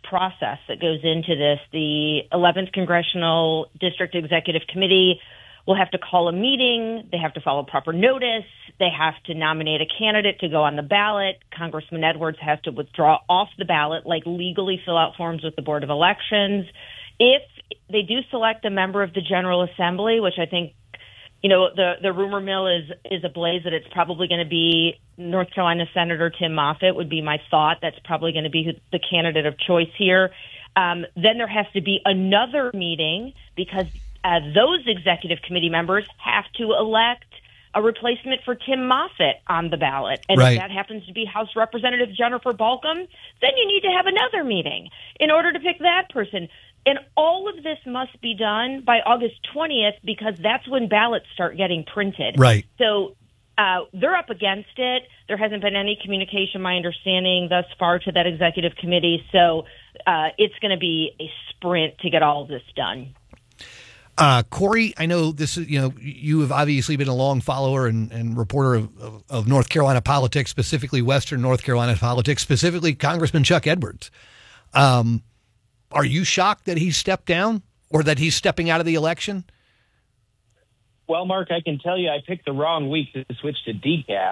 process that goes into this. The 11th Congressional District Executive Committee will have to call a meeting. They have to follow proper notice. They have to nominate a candidate to go on the ballot. Congressman Edwards has to withdraw off the ballot, like legally fill out forms with the Board of Elections. If they do select a member of the General Assembly, which I think, the rumor mill is ablaze that it's probably going to be North Carolina Senator Tim Moffitt would be my thought. That's probably going to be the candidate of choice here. Then there has to be another meeting because those executive committee members have to elect a replacement for Tim Moffitt on the ballot. And right. If that happens to be House Representative Jennifer Balcom, then you need to have another meeting in order to pick that person. And all of this must be done by August 20th because that's when ballots start getting printed. Right. So they're up against it. There hasn't been any communication, my understanding, thus far to that executive committee. So it's going to be a sprint to get all of this done. Corey, I know this is, you have obviously been a long follower and reporter of North Carolina politics, specifically Western North Carolina politics, specifically Congressman Chuck Edwards. Are you shocked that he stepped down or that he's stepping out of the election? Well, Mark, I can tell you I picked the wrong week to switch to decaf.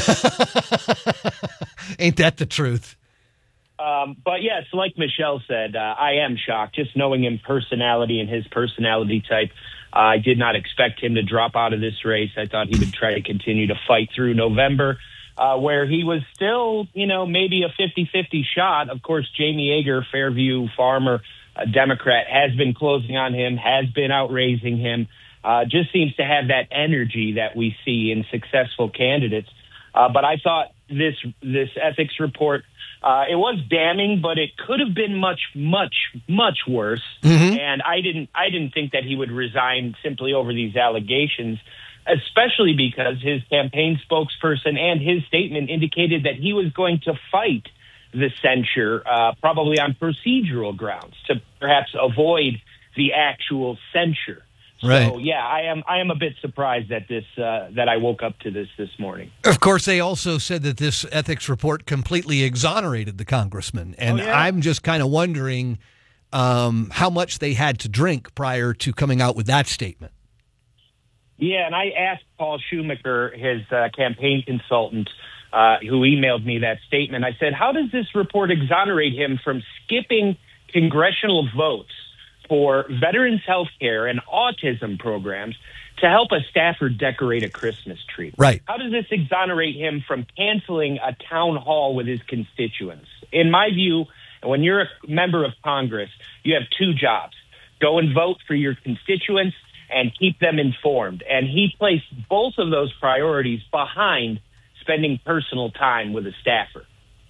Ain't that the truth? But yes, like Michelle said, I am shocked. Just knowing him personality and his personality type, I did not expect him to drop out of this race. I thought he would try to continue to fight through November, where he was still, maybe a 50-50 shot. Of course, Jamie Yeager, Fairview Farmer, a Democrat, has been closing on him, has been outraising him, just seems to have that energy that we see in successful candidates. But I thought this ethics report, it was damning, but it could have been much, much, much worse. Mm-hmm. And I didn't think that he would resign simply over these allegations, especially because his campaign spokesperson and his statement indicated that he was going to fight the censure, probably on procedural grounds, to perhaps avoid the actual censure. Right. So yeah, I am a bit surprised that that I woke up to this morning. Of course, they also said that this ethics report completely exonerated the congressman, and I'm just kind of wondering how much they had to drink prior to coming out with that statement. Yeah, and I asked Paul Schumacher, his campaign consultant, who emailed me that statement. I said, "How does this report exonerate him from skipping congressional votes for veterans health care and autism programs to help a staffer decorate a Christmas tree? Right. How does this exonerate him from canceling a town hall with his constituents? In my view, when you're a member of Congress, you have two jobs. Go and vote for your constituents and keep them informed. And he placed both of those priorities behind spending personal time with a staffer.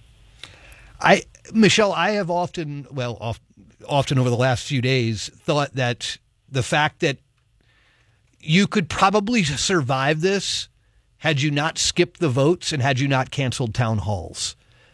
Michelle, I have often over the last few days thought that the fact that you could probably survive this had you not skipped the votes and had you not canceled town halls.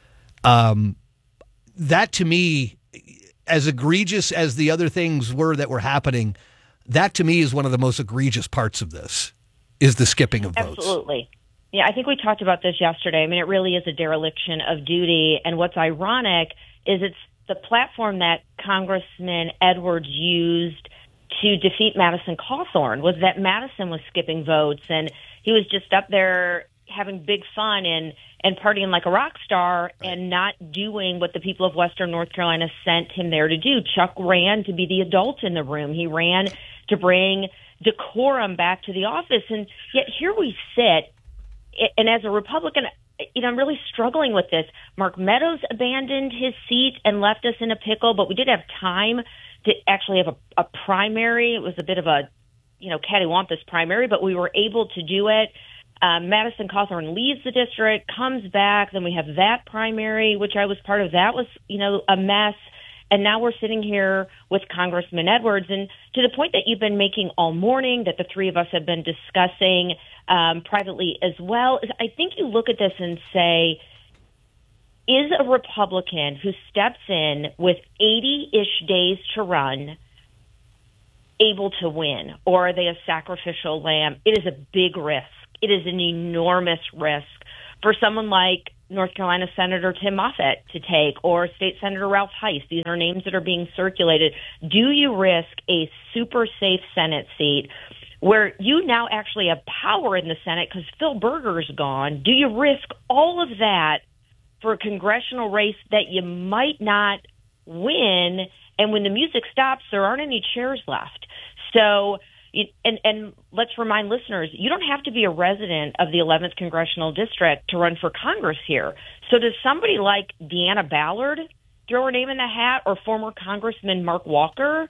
That to me, as egregious as the other things were that were happening, that to me is one of the most egregious parts of this, is the skipping of votes. Absolutely. Yeah, I think we talked about this yesterday. I mean, it really is a dereliction of duty. And what's ironic is it's the platform that Congressman Edwards used to defeat Madison Cawthorn, was that Madison was skipping votes, and he was just up there having big fun and partying like a rock star, right, and not doing what the people of Western North Carolina sent him there to do. Chuck ran to be the adult in the room. He ran to bring decorum back to the office. And yet here we sit, and as a Republican, I'm really struggling with this. Mark Meadows abandoned his seat and left us in a pickle, but we did have time to actually have a primary. It was a bit of a, cattywampus primary, but we were able to do it. Madison Cawthorn leaves the district, comes back, then we have that primary, which I was part of. That was, a mess. And now we're sitting here with Congressman Edwards. And to the point that you've been making all morning, that the three of us have been discussing privately as well, is I think you look at this and say, is a Republican who steps in with 80-ish days to run able to win? Or are they a sacrificial lamb? It is a big risk. It is an enormous risk for someone like North Carolina Senator Tim Moffitt to take, or State Senator Ralph Heiss. These are names that are being circulated. Do you risk a super safe Senate seat where you now actually have power in the Senate because Phil Berger's gone? Do you risk all of that for a congressional race that you might not win? And when the music stops, there aren't any chairs left. So, and let's remind listeners, you don't have to be a resident of the 11th Congressional District to run for Congress here. So does somebody like Deanna Ballard throw her name in the hat, or former Congressman Mark Walker?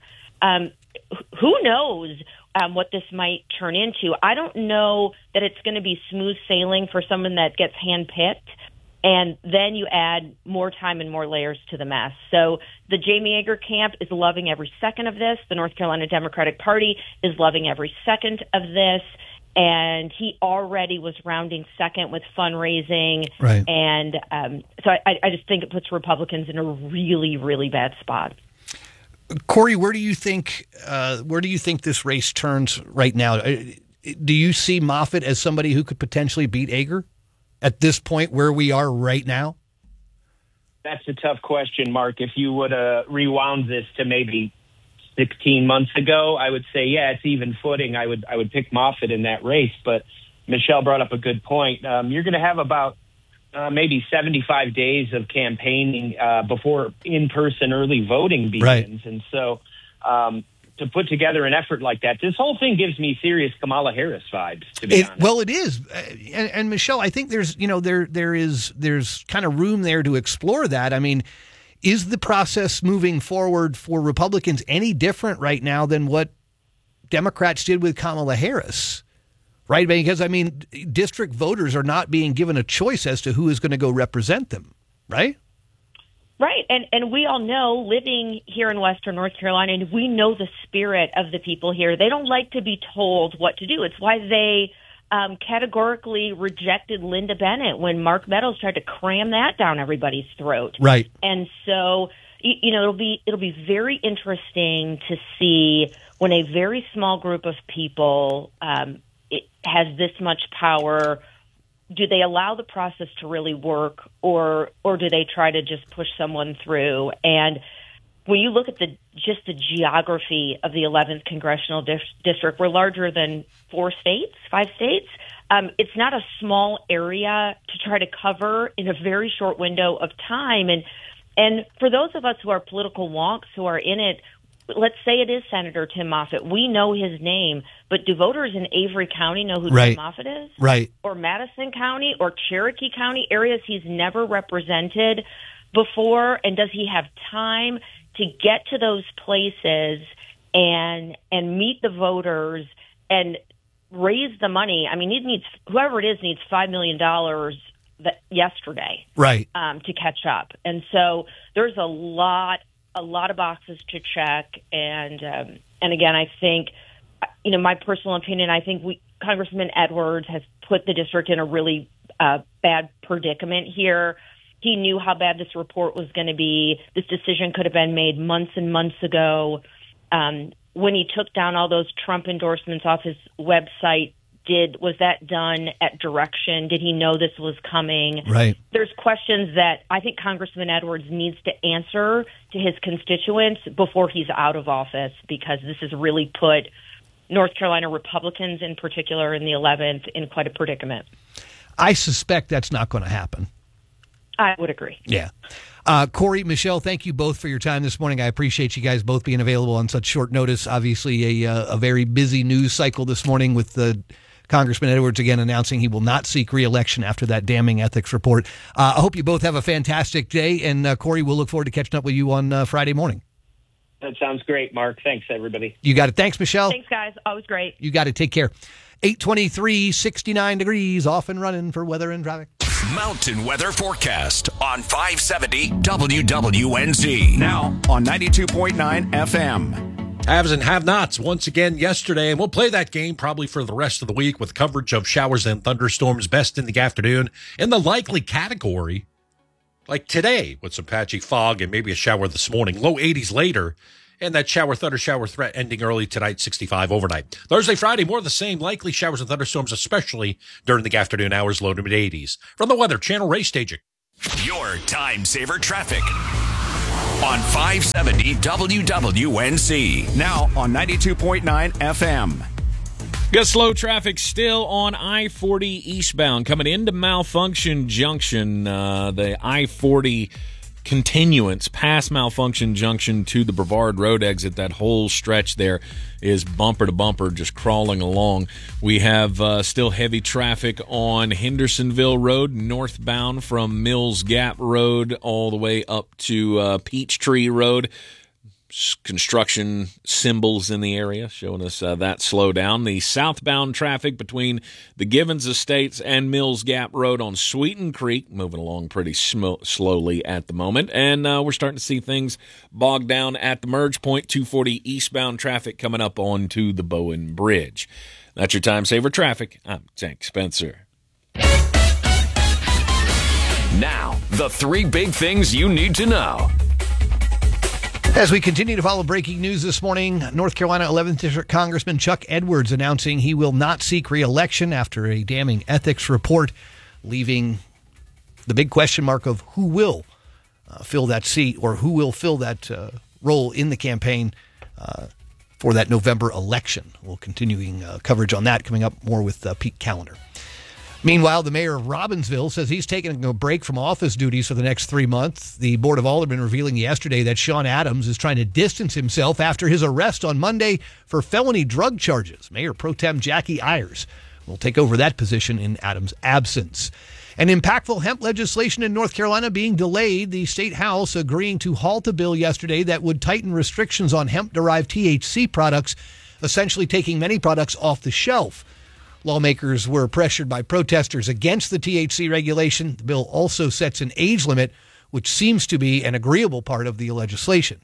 Who knows what this might turn into? I don't know that it's going to be smooth sailing for someone that gets handpicked. And then you add more time and more layers to the mess. So the Jamie Yeager camp is loving every second of this. The North Carolina Democratic Party is loving every second of this. And he already was rounding second with fundraising. Right. And so I just think it puts Republicans in a really, really bad spot. Corey, where do you think this race turns right now? Do you see Moffitt as somebody who could potentially beat Yeager at this point where we are right now? That's a tough question, Mark. If you would rewound this to maybe 16 months ago, I would say, yeah, it's even footing. I would pick Moffitt in that race. But Michelle brought up a good point. You're going to have about maybe 75 days of campaigning before in-person early voting begins. Right. And so to put together an effort like that, this whole thing gives me serious Kamala Harris vibes, to be honest. Well, it is. And Michelle, I think there's kind of room there to explore that. I mean, is the process moving forward for Republicans any different right now than what Democrats did with Kamala Harris? Right? Because, I mean, district voters are not being given a choice as to who is going to go represent them, right? Right. And we all know, living here in Western North Carolina, and we know the spirit of the people here. They don't like to be told what to do. It's why they categorically rejected Linda Bennett when Mark Meadows tried to cram that down everybody's throat. Right. And so, it'll be very interesting to see when a very small group of people it has this much power. Do they allow the process to really work, or do they try to just push someone through? And when you look at the geography of the 11th Congressional District, we're larger than 5 states. It's not a small area to try to cover in a very short window of time. And for those of us who are political wonks who are in it, let's say it is Senator Tim Moffitt. We know his name, but do voters in Avery County know who Tim Moffitt is? Right. Or Madison County or Cherokee County, areas he's never represented before? And does he have time to get to those places and meet the voters and raise the money? I mean, whoever it is needs $5 million yesterday, right, to catch up. And so there's a lot of boxes to check. And again, I think, my personal opinion, I think Congressman Edwards has put the district in a really bad predicament here. He knew how bad this report was going to be. This decision could have been made months and months ago. When he took down all those Trump endorsements off his website, was that done at direction? Did he know this was coming? Right. There's questions that I think Congressman Edwards needs to answer to his constituents before he's out of office, because this has really put North Carolina Republicans in particular in the 11th in quite a predicament. I suspect that's not going to happen. I would agree. Yeah. Corey, Michelle, thank you both for your time this morning. I appreciate you guys both being available on such short notice. Obviously, a very busy news cycle this morning with the Congressman Edwards again announcing he will not seek re-election after that damning ethics report. I hope you both have a fantastic day. And Corey, we'll look forward to catching up with you on Friday morning. That sounds great, Mark. Thanks, everybody. You got it. Thanks, Michelle. Thanks, guys. Always great. You got it. Take care. 8:23, 69 degrees, off and running for weather and traffic. Mountain Weather Forecast on 570 WWNZ. Now on 92.9 FM. Haves and have-nots once again yesterday, and we'll play that game probably for the rest of the week with coverage of showers and thunderstorms best in the afternoon. In the likely category, like today with some patchy fog and maybe a shower this morning, low 80s later, And that thunder shower threat ending early tonight, 65 overnight. Thursday, Friday, more of the same. Likely showers and thunderstorms, especially during the afternoon hours, low to mid-80s. From the Weather Channel, Ray Staging. Your time saver traffic on 570 WWNC. Now on 92.9 FM. Got slow traffic still on I-40 eastbound coming into Malfunction Junction. The I-40 continuance past Malfunction Junction to the Brevard Road exit. That whole stretch there is bumper to bumper, just crawling along. We have still heavy traffic on Hendersonville Road, northbound from Mills Gap Road all the way up to Peachtree Road. Construction symbols in the area showing us that slowdown. The southbound traffic between the Givens Estates and Mills Gap Road on Sweeten Creek moving along pretty slowly at the moment. And we're starting to see things bogged down at the merge point. 240 eastbound traffic coming up onto the Bowen Bridge. That's your time saver traffic. I'm Tank Spencer. Now, the three big things you need to know. As we continue to follow breaking news this morning, North Carolina 11th District Congressman Chuck Edwards announcing he will not seek re-election after a damning ethics report, leaving the big question mark of who will fill that seat or who will fill that role in the campaign for that November election. We'll continuing coverage on that coming up more with Pete Callender. Meanwhile, the mayor of Robbinsville says he's taking a break from office duties for the next 3 months. The Board of Aldermen revealing yesterday that Sean Adams is trying to distance himself after his arrest on Monday for felony drug charges. Mayor Pro Tem Jackie Ayers will take over that position in Adams' absence. An impactful hemp legislation in North Carolina being delayed. The State House agreeing to halt a bill yesterday that would tighten restrictions on hemp-derived THC products, essentially taking many products off the shelf. Lawmakers were pressured by protesters against the THC regulation. The bill also sets an age limit, which seems to be an agreeable part of the legislation.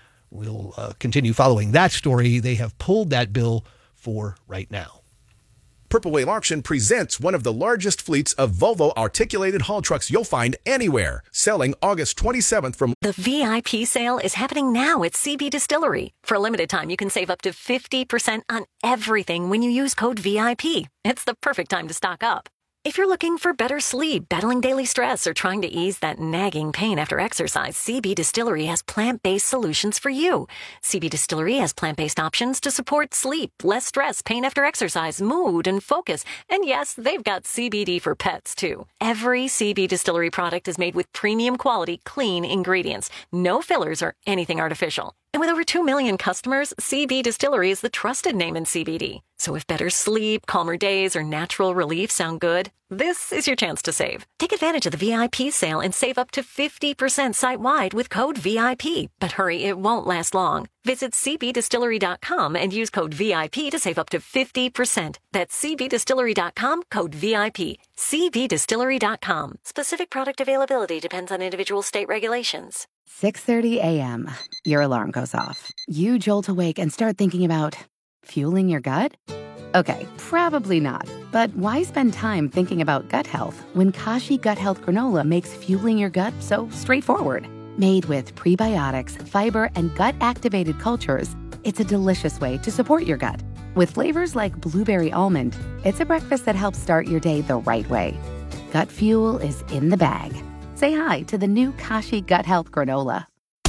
We'll continue following that story. They have pulled that bill for right now. Purple Whale Auction presents one of the largest fleets of Volvo articulated haul trucks you'll find anywhere. Selling August 27th from... The VIP sale is happening now at CB Distillery. For a limited time, you can save up to 50% on everything when you use code VIP. It's the perfect time to stock up. If you're looking for better sleep, battling daily stress, or trying to ease that nagging pain after exercise, CB Distillery has plant-based solutions for you. CB Distillery has plant-based options to support sleep, less stress, pain after exercise, mood, and focus. And yes, they've got CBD for pets, too. Every CB Distillery product is made with premium quality, clean ingredients. No fillers or anything artificial. And with over 2 million customers, CB Distillery is the trusted name in CBD. So if better sleep, calmer days, or natural relief sound good, this is your chance to save. Take advantage of the VIP sale and save up to 50% site-wide with code VIP. But hurry, it won't last long. Visit cbdistillery.com and use code VIP to save up to 50%. That's cbdistillery.com, code VIP. cbdistillery.com. Specific product availability depends on individual state regulations. 6:30 a.m. Your alarm goes off. You jolt awake and start thinking about fueling your gut? Okay, probably not. But why spend time thinking about gut health when Kashi Gut Health Granola makes fueling your gut so straightforward? Made with prebiotics, fiber, and gut-activated cultures, it's a delicious way to support your gut. With flavors like blueberry almond, it's a breakfast that helps start your day the right way. Gut fuel is in the bag. Say hi to the new Kashi Gut Health Granola.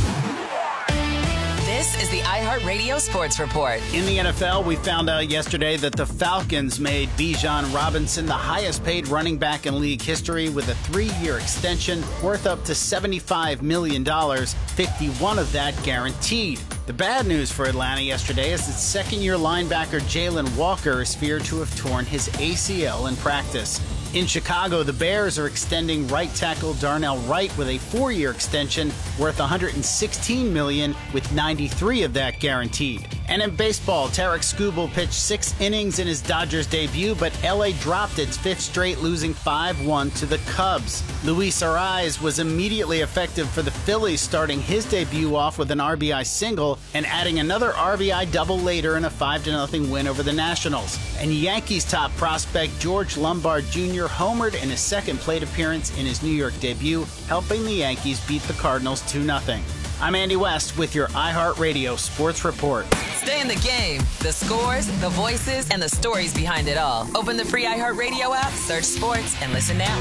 This is the iHeartRadio Sports Report. In the NFL, we found out yesterday that the Falcons made Bijan Robinson the highest paid running back in league history with a 3-year extension worth up to $75 million, 51 of that guaranteed. The bad news for Atlanta yesterday is that second-year linebacker Jalen Walker is feared to have torn his ACL in practice. In Chicago, the Bears are extending right tackle Darnell Wright with a 4-year extension worth $116 million, with 93 of that guaranteed. And in baseball, Tarek Skubal pitched 6 innings in his Dodgers debut, but LA dropped its 5th straight, losing 5-1 to the Cubs. Luis Arraez was immediately effective for the Phillies, starting his debut off with an RBI single and adding another RBI double later in a 5-0 win over the Nationals. And Yankees top prospect George Lombard Jr. homered in his second plate appearance in his New York debut, helping the Yankees beat the Cardinals 2-0. I'm Andy West with your iHeartRadio Sports Report. Stay in the game. The scores, the voices, and the stories behind it all. Open the free iHeartRadio app, search sports, and listen now.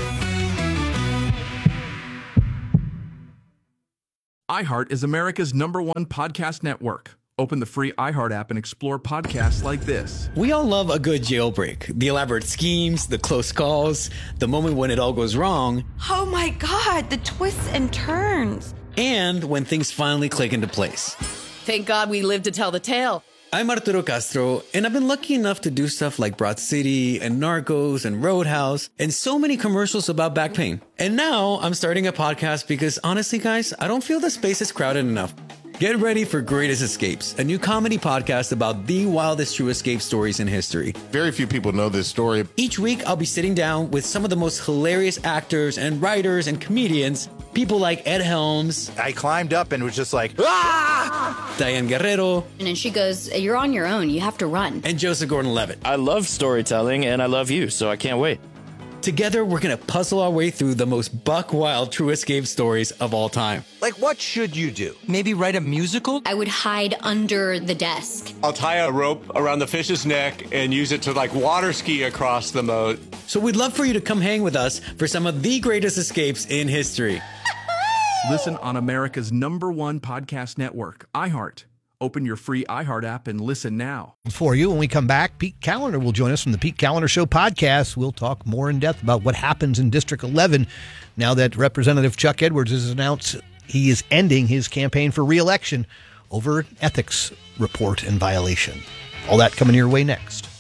iHeart is America's #1 podcast network. Open the free iHeart app and explore podcasts like this. We all love a good jailbreak. The elaborate schemes, the close calls, the moment when it all goes wrong. Oh my God, the twists and turns. And when things finally click into place. Thank God we lived to tell the tale. I'm Arturo Castro, and I've been lucky enough to do stuff like Broad City and Narcos and Roadhouse and so many commercials about back pain. And now I'm starting a podcast because honestly, guys, I don't feel the space is crowded enough. Get ready for Greatest Escapes, a new comedy podcast about the wildest true escape stories in history. Very few people know this story. Each week, I'll be sitting down with some of the most hilarious actors and writers and comedians, people like Ed Helms. I climbed up and was just like, ah! Diane Guerrero. And then she goes, you're on your own. You have to run. And Joseph Gordon-Levitt. I love storytelling, and I love you, so I can't wait. Together, we're going to puzzle our way through the most buck-wild true escape stories of all time. Like, what should you do? Maybe write a musical? I would hide under the desk. I'll tie a rope around the fish's neck and use it to, water ski across the moat. So we'd love for you to come hang with us for some of the greatest escapes in history. Listen on America's #1 podcast network, iHeart. Open your free iHeart app and listen now. For you, when we come back, Pete Callender will join us from the Pete Callender Show podcast. We'll talk more in depth about what happens in District 11 now that Representative Chuck Edwards has announced he is ending his campaign for re-election over an ethics report and violation. All that coming your way next.